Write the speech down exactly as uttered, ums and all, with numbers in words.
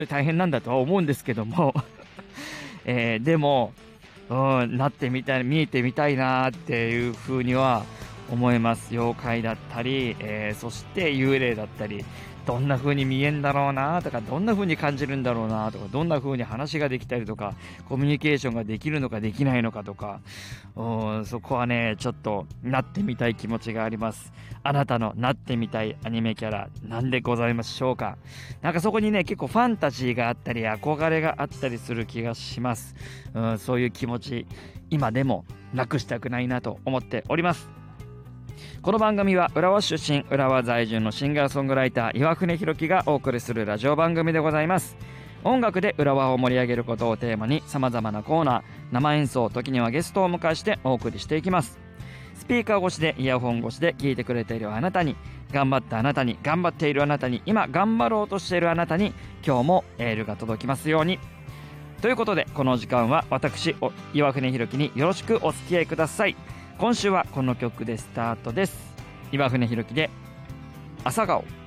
大変なんだとは思うんですけども、えーでも、うん、なってみたい、見えてみたいなっていう風には思います。妖怪だったり、えーそして幽霊だったり、どんな風に見えんだろうなとか、どんな風に感じるんだろうなとか、どんな風に話ができたりとか、コミュニケーションができるのかできないのかとか、うん、そこはね、ちょっとなってみたい気持ちがあります。あなたのなってみたいアニメキャラ、なんでございましょうか。なんかそこにね、結構ファンタジーがあったり、憧れがあったりする気がします。うん、そういう気持ち、今でもなくしたくないなと思っております。この番組は浦和出身、浦和在住のシンガーソングライター岩船弘樹がお送りするラジオ番組でございます。音楽で浦和を盛り上げることをテーマに様々なコーナー、生演奏、時にはゲストをお迎えしてお送りしていきます。スピーカー越しで、イヤホン越しで聞いてくれているあなたに、頑張ったあなたに、頑張っているあなたに、今頑張ろうとしているあなたに、今日もエールが届きますように。ということで、この時間は私岩船弘樹によろしくお付き合いください。今週はこの曲でスタートです。岩船弘樹で朝顔。